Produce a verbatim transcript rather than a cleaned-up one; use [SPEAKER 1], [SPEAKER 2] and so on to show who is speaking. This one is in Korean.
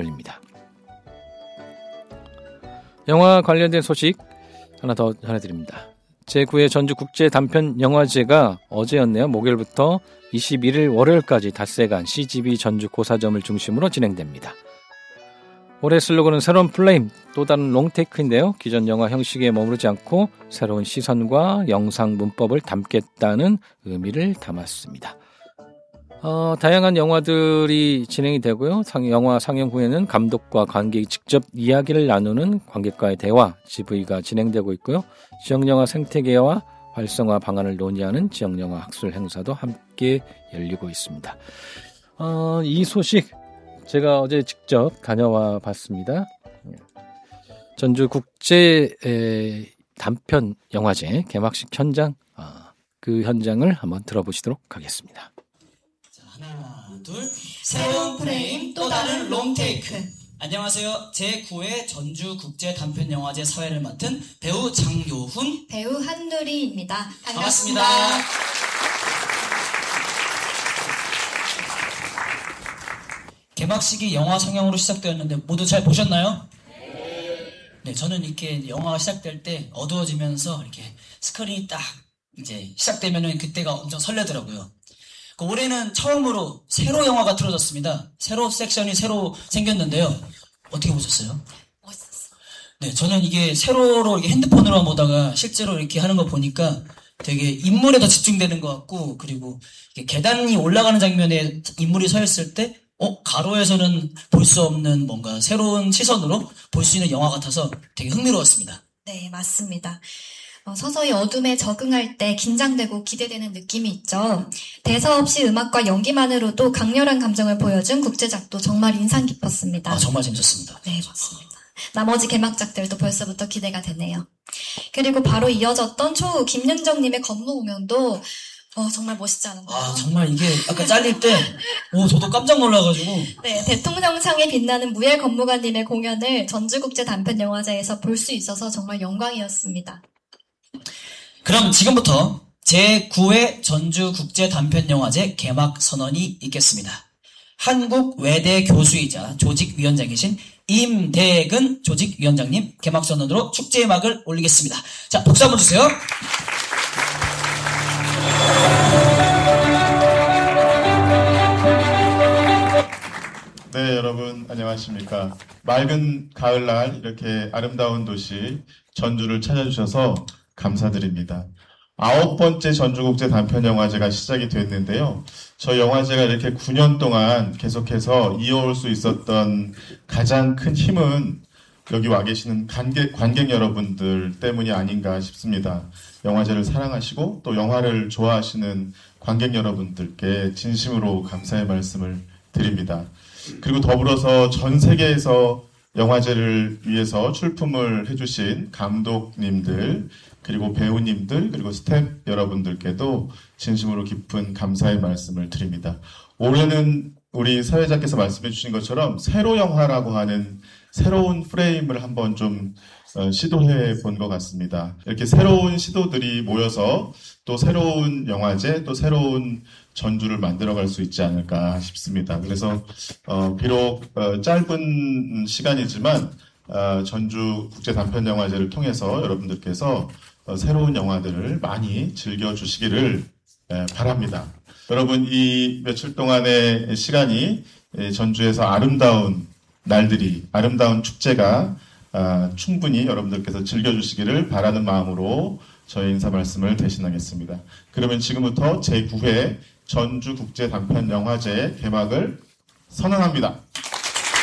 [SPEAKER 1] 열립니다. 영화 관련된 소식 하나 더 전해드립니다. 제구 회 전주국제 단편영화제가 어제였네요. 목요일부터 이십일일 월요일까지 닷새간 씨지비 전주 고사점을 중심으로 진행됩니다. 올해 슬로건은 새로운 플레임, 또 다른 롱테이크인데요. 기존 영화 형식에 머무르지 않고 새로운 시선과 영상 문법을 담겠다는 의미를 담았습니다. 어, 다양한 영화들이 진행이 되고요. 상, 영화 상영 후에는 감독과 관객이 직접 이야기를 나누는 관객과의 대화, 지브이가 진행되고 있고요. 지역영화 생태계와 활성화 방안을 논의하는 지역영화 학술 행사도 함께 열리고 있습니다. 어, 이 소식 제가 어제 직접 다녀와 봤습니다. 전주국제 단편 영화제 개막식 현장, 어, 그 현장을 한번 들어보시도록 하겠습니다.
[SPEAKER 2] 하나, 둘, 새로운 프레임, 또 다른 롱테이크. 안녕하세요. 제구 회 전주국제단편영화제 사회를 맡은 배우 장요훈,
[SPEAKER 3] 배우 한누리입니다.
[SPEAKER 2] 반갑습니다.
[SPEAKER 3] 반갑습니다.
[SPEAKER 2] 개막식이 영화 상영으로 시작되었는데 모두 잘 보셨나요? 네, 저는 이렇게 영화가 시작될 때 어두워지면서 이렇게 스크린이 딱 이제 시작되면은 그때가 엄청 설레더라고요. 그 올해는 처음으로 세로 영화가 틀어졌습니다. 세로 섹션이 새로 생겼는데요. 어떻게 보셨어요?
[SPEAKER 3] 멋있었어.
[SPEAKER 2] 네, 저는 이게 세로로 이렇게 핸드폰으로만 보다가 실제로 이렇게 하는 거 보니까 되게 인물에 더 집중되는 것 같고, 그리고 이렇게 계단이 올라가는 장면에 인물이 서 있을 때 어? 가로에서는 볼 수 없는 뭔가 새로운 시선으로 볼 수 있는 영화 같아서 되게 흥미로웠습니다.
[SPEAKER 3] 네, 맞습니다. 어, 서서히 어둠에 적응할 때 긴장되고 기대되는 느낌이 있죠. 대사 없이 음악과 연기만으로도 강렬한 감정을 보여준 국제작도 정말 인상 깊었습니다.
[SPEAKER 2] 아, 정말 재밌었습니다.
[SPEAKER 3] 네, 맞습니다. 나머지 개막작들도 벌써부터 기대가 되네요. 그리고 바로 이어졌던 초우 김윤정님의 건무우명도 어, 정말 멋있지 않은가요?
[SPEAKER 2] 아, 정말 이게 아까 잘릴 때, 오, 저도 깜짝 놀라가지고.
[SPEAKER 3] 네, 대통령상에 빛나는 무예 건무관님의 공연을 전주국제단편영화제에서 볼 수 있어서 정말 영광이었습니다.
[SPEAKER 2] 그럼 지금부터 제구 회 전주국제단편영화제 개막 선언이 있겠습니다. 한국 외대 교수이자 조직위원장이신 임대근 조직위원장님 개막 선언으로 축제의 막을 올리겠습니다. 자, 박수 한번 주세요.
[SPEAKER 4] 네, 여러분 안녕하십니까. 맑은 가을날 이렇게 아름다운 도시 전주를 찾아주셔서 감사드립니다. 아홉 번째 전주국제 단편영화제가 시작이 됐는데요. 저 영화제가 이렇게 구 년 동안 계속해서 이어올 수 있었던 가장 큰 힘은 여기 와 계시는 관객, 관객 여러분들 때문이 아닌가 싶습니다. 영화제를 사랑하시고 또 영화를 좋아하시는 관객 여러분들께 진심으로 감사의 말씀을 드립니다. 그리고 더불어서 전 세계에서 영화제를 위해서 출품을 해주신 감독님들, 그리고 배우님들, 그리고 스태프 여러분들께도 진심으로 깊은 감사의 말씀을 드립니다. 올해는 우리 사회자께서 말씀해 주신 것처럼 세로 영화라고 하는 새로운 프레임을 한번 좀 시도해 본 것 같습니다. 이렇게 새로운 시도들이 모여서 또 새로운 영화제, 또 새로운 전주를 만들어갈 수 있지 않을까 싶습니다. 그래서 어, 비록 어, 짧은 시간이지만 어, 전주 국제단편영화제를 통해서 여러분들께서 어, 새로운 영화들을 많이 즐겨주시기를 에, 바랍니다. 여러분, 이 며칠 동안의 시간이 에, 전주에서 아름다운 날들이, 아름다운 축제가 아, 충분히 여러분들께서 즐겨주시기를 바라는 마음으로 저의 인사 말씀을 대신하겠습니다. 그러면 지금부터 제구 회 전주국제단편영화제 개막을 선언합니다.